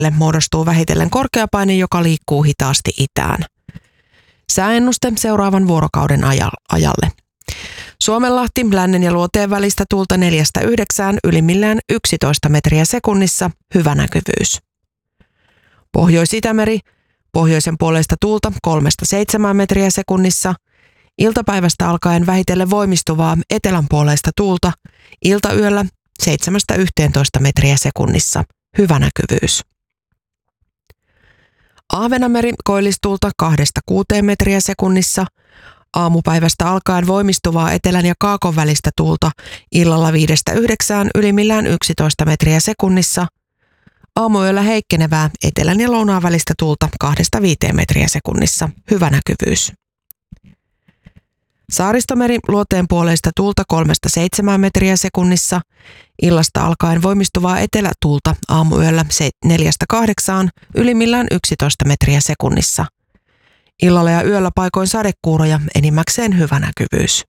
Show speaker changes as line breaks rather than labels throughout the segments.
muodostuu vähitellen korkeapaine, joka liikkuu hitaasti itään. Sääennuste seuraavan vuorokauden ajalle. Suomenlahti, lännen ja luoteen välistä tuulta 4–9, ylimmillään 11 metriä sekunnissa, hyvä näkyvyys. Pohjois-Itämeri, pohjoisen puoleista tuulta 3–7 metriä sekunnissa, iltapäivästä alkaen vähitellen voimistuvaa etelän puoleista tuulta, iltayöllä 7–11 metriä sekunnissa, hyvä näkyvyys. Ahvenanmeri, koillistuulta 2–6 metriä sekunnissa, aamupäivästä alkaen voimistuvaa etelän ja kaakon välistä tuulta, illalla 5–9, ylimmillään 11 metriä sekunnissa, aamuyöllä heikkenevää etelän ja lounaan välistä tuulta 2–5 metriä sekunnissa, hyvä näkyvyys. Saaristomeri, luoteen puoleista tuulta 3–7 metriä sekunnissa, illasta alkaen voimistuvaa etelätuulta aamuyöllä 4–8, ylimmillään 11 metriä sekunnissa. Illalla ja yöllä paikoin sadekuuroja, enimmäkseen hyvä näkyvyys.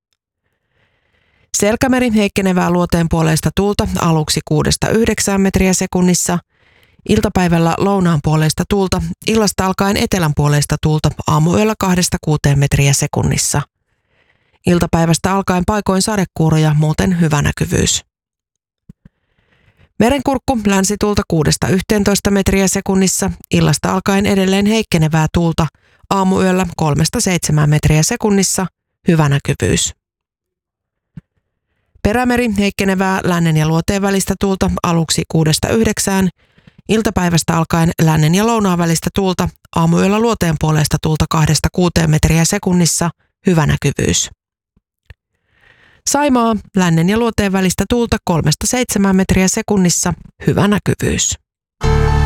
Selkämeri, heikkenevää luoteen puoleista tuulta aluksi 6–9 metriä sekunnissa, iltapäivällä lounaan puoleista tuulta, illasta alkaen etelän puoleista tuulta aamuyöllä 2–6 metriä sekunnissa. Iltapäivästä alkaen paikoin sadekuuroja, muuten hyvä näkyvyys. Merenkurkku, länsituulta 6–11 metriä sekunnissa, illasta alkaen edelleen heikkenevää tuulta, aamuyöllä 3–7 metriä sekunnissa, hyvä näkyvyys. Perämeri, heikkenevää lännen ja luoteen välistä tuulta aluksi 6–9, iltapäivästä alkaen lännen ja lounaan välistä tuulta, aamuyöllä luoteen puoleista tuulta 2–6 metriä sekunnissa, hyvä näkyvyys. Saimaa, lännen ja luoteen välistä tuulta 3–7 metriä sekunnissa, hyvä näkyvyys.